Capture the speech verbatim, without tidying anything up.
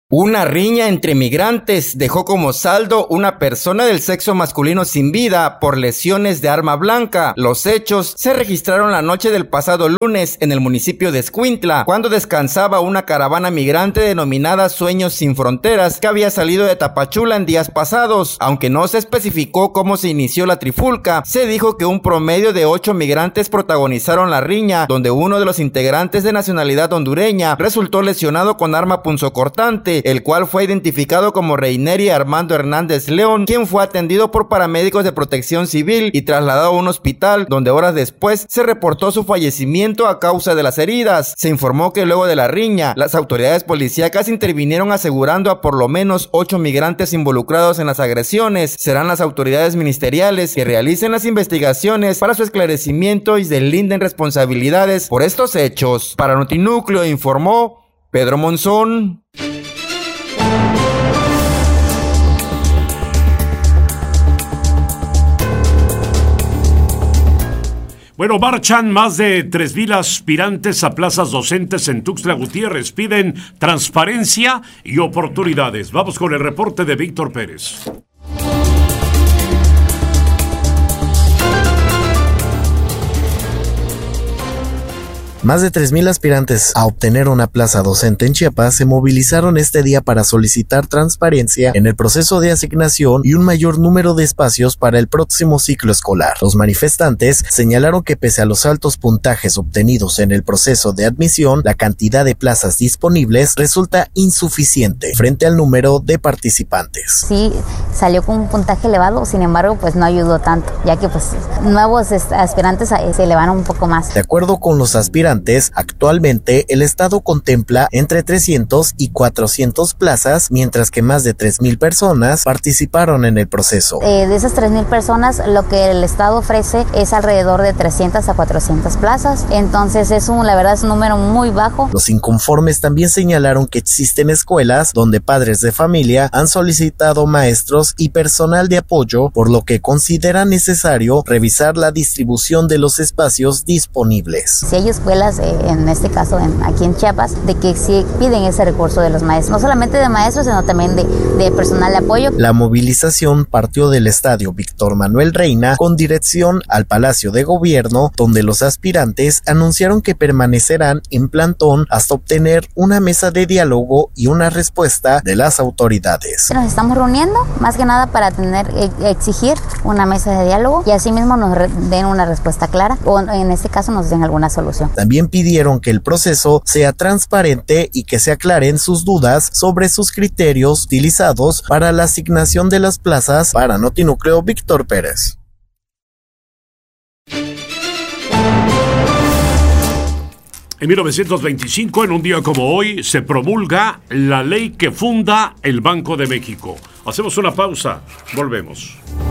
Una riña entre migrantes dejó como saldo una persona del sexo masculino sin vida por lesiones de arma blanca. Los hechos se registraron la noche del pasado lunes en el municipio de Escuintla, cuando descansaba una caravana migrante denominada Sueños Sin Fronteras, que había salido de Tapachula en días pasados. Aunque no se especificó cómo se inició la trifulca, se dijo que un promedio de ocho migrantes protagonizaron la riña, donde uno de los integrantes de nacionalidad hondureña resultó lesionado con arma punzocortante, el cual fue identificado como Reineri Armando Hernández León, quien fue atendido por paramédicos de Protección Civil y trasladado a un hospital, donde horas después se reportó su fallecimiento a causa de las heridas. Se informó que luego de la riña, las autoridades policíacas intervinieron asegurando a por lo menos ocho migrantes involucrados en las agresiones. Serán las autoridades ministeriales que realicen las investigaciones para su esclarecimiento y deslinden responsabilidades por estos hechos. Para Notinúcleo informó Pedro Monzón. Bueno, marchan más de tres mil aspirantes a plazas docentes en Tuxtla Gutiérrez. Piden transparencia y oportunidades. Vamos con el reporte de Víctor Pérez. Más de tres mil aspirantes a obtener una plaza docente en Chiapas se movilizaron este día para solicitar transparencia en el proceso de asignación y un mayor número de espacios para el próximo ciclo escolar. Los manifestantes señalaron que pese a los altos puntajes obtenidos en el proceso de admisión, la cantidad de plazas disponibles resulta insuficiente frente al número de participantes. Sí, salió con un puntaje elevado, sin embargo, pues no ayudó tanto, ya que pues nuevos aspirantes se elevaron un poco más. De acuerdo con los aspirantes, actualmente el estado contempla entre trescientas y cuatrocientas plazas, mientras que más de tres mil personas participaron en el proceso. Eh, de esas tres mil personas, lo que el estado ofrece es alrededor de trescientas a cuatrocientas plazas, entonces es un, la verdad es un número muy bajo. Los inconformes también señalaron que existen escuelas donde padres de familia han solicitado maestros y personal de apoyo, por lo que consideran necesario revisar la distribución de los espacios disponibles. Si hay escuelas en este caso en, aquí en Chiapas, de que sí piden ese recurso de los maestros, no solamente de maestros, sino también de, de personal de apoyo. La movilización partió del estadio Víctor Manuel Reina con dirección al Palacio de Gobierno, donde los aspirantes anunciaron que permanecerán en plantón hasta obtener una mesa de diálogo y una respuesta de las autoridades. Nos estamos reuniendo más que nada para tener exigir una mesa de diálogo y así mismo nos den una respuesta clara o en este caso nos den alguna solución. También pidieron que el proceso sea transparente y que se aclaren sus dudas sobre sus criterios utilizados para la asignación de las plazas. Para Notinúcleo, Víctor Pérez. En mil novecientos veinticinco, en un día como hoy, se promulga la ley que funda el Banco de México. Hacemos una pausa, volvemos.